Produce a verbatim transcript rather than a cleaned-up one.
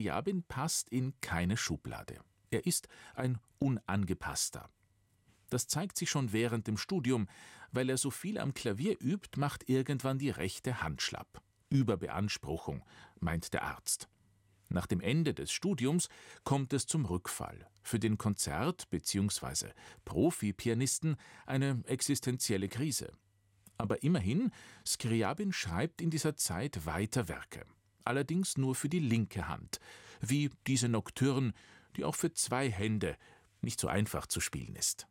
Skriabin passt in keine Schublade. Er ist ein Unangepasster. Das zeigt sich schon während dem Studium. Weil er so viel am Klavier übt, macht irgendwann die rechte Hand schlapp. Überbeanspruchung, meint der Arzt. Nach dem Ende des Studiums kommt es zum Rückfall. Für den Konzert- bzw. Profi-Pianisten eine existenzielle Krise. Aber immerhin, Skriabin schreibt in dieser Zeit weiter Werke. Allerdings nur für die linke Hand, wie diese Nocturne, die auch für zwei Hände nicht so einfach zu spielen ist.